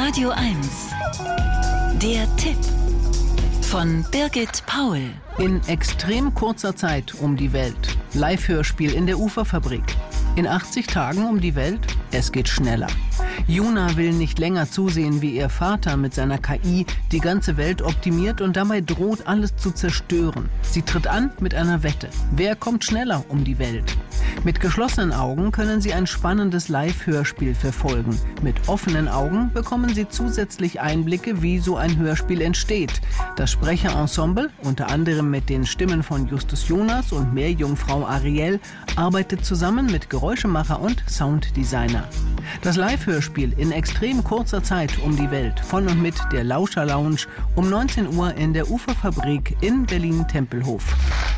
Radio 1. Der Tipp von Birgit Paul. In extrem kurzer Zeit um die Welt. Live-Hörspiel in der Uferfabrik. In 80 Tagen um die Welt? Es geht schneller. Juna will nicht länger zusehen, wie ihr Vater mit seiner KI die ganze Welt optimiert und dabei droht, alles zu zerstören. Sie tritt an mit einer Wette. Wer kommt schneller um die Welt? Mit geschlossenen Augen können Sie ein spannendes Live-Hörspiel verfolgen. Mit offenen Augen bekommen Sie zusätzlich Einblicke, wie so ein Hörspiel entsteht. Das Sprecherensemble, unter anderem mit den Stimmen von Justus Jonas und Meerjungfrau Ariel, arbeitet zusammen mit Geräuschemacher und Sounddesigner. Das Live-Hörspiel in extrem kurzer Zeit um die Welt von und mit der Lauscher Lounge um 19 Uhr in der Uferfabrik in Berlin-Tempelhof.